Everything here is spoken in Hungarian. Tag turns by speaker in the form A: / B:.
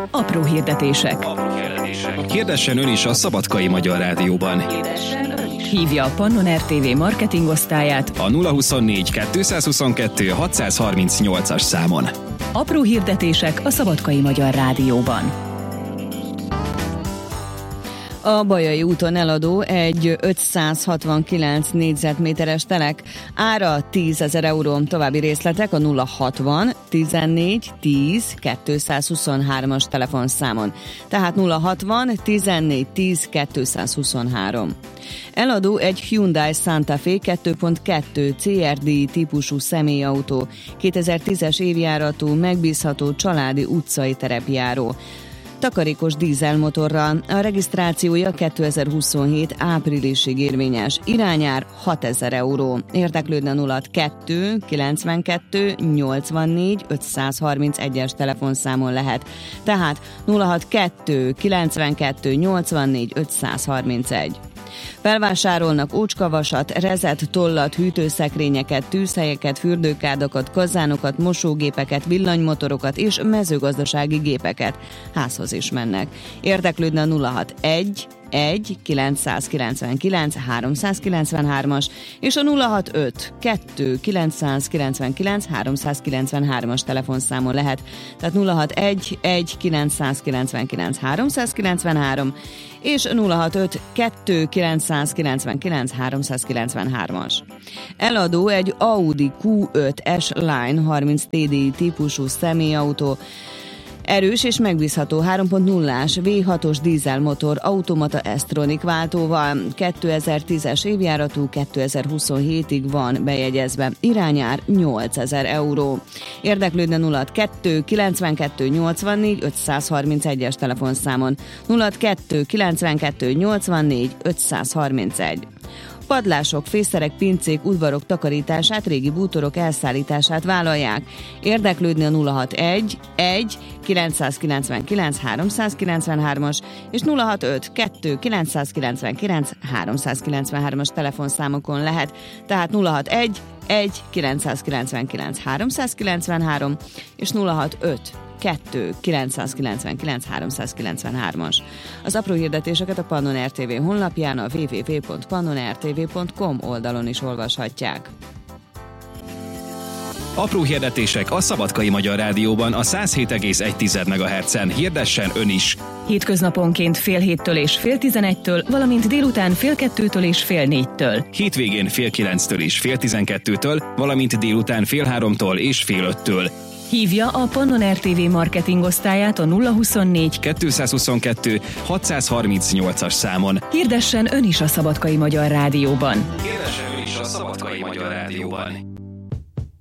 A: Apró hirdetések.
B: Hirdessen ön is a Szabadkai Magyar Rádióban.
A: Hívja a Pannon RTV marketing osztályát
B: A 024 222 638-as számon.
A: Apró hirdetések a Szabadkai Magyar Rádióban. A Bajai úton eladó egy 569 négyzetméteres telek, ára 10 000 euró. További részletek a 060 14 10 223-as telefonszámon. Tehát 060 14 10 223. Eladó egy Hyundai Santa Fe 2.2 CRD típusú személyautó, 2010-es évjáratú, megbízható családi utcai terepjáró. Takarékos dízelmotorral, a regisztrációja 2027 áprilisig érvényes, irányár 6 000 euró. Érdeklődne 062 92 84 531-es telefonszámon lehet, tehát 062 92 84 531. Felvásárolnak ócskavasat, rezet, tollat, hűtőszekrényeket, tűzhelyeket, fürdőkádakat, kazánokat, mosógépeket, villanymotorokat és mezőgazdasági gépeket. Házhoz is mennek. Érdeklődne a 061 999 393-as és a 065 2 999 393-as telefonszámon lehet. Tehát 061 999 393 és 065 2 999 393-as. Eladó egy Audi Q5 S-Line 30 TDI típusú személyautó, erős és megbízható 3.0-ás V6-os dízelmotor automata S-Tronic váltóval, 2010-es évjáratú, 2027-ig van bejegyezve, irányár 8 000 euró. Érdeklődne 062 92 84 531-es telefonszámon, 062 92 84 531. Padlások, fészerek, pincék, udvarok takarítását, régi bútorok elszállítását vállalják. Érdeklődni a 061 1 999 393-as és 065 2 999 393-as telefonszámokon lehet, tehát 061 1 999 393 és 065 2 999 393-as. Az apró hirdetéseket a Pannon RTV honlapján, a www.pannonrtv.com oldalon is olvashatják.
B: Apró hirdetések a Szabadkai Magyar Rádióban a 107,1 MHz-en. Hirdessen ön is!
A: Hétköznaponként fél 7-től és fél 11-től, valamint délután fél 2-től és fél 4-től.
B: Hétvégén fél 9-től és fél 12-től, valamint délután fél 3-tól és fél 5-től.
A: Hívja a Pannon RTV marketing osztályát a 024
B: 222 638-as számon.
A: Hirdessen ön is a Szabadkai Magyar Rádióban.
B: Hirdessen ön is a Szabadkai Magyar Rádióban.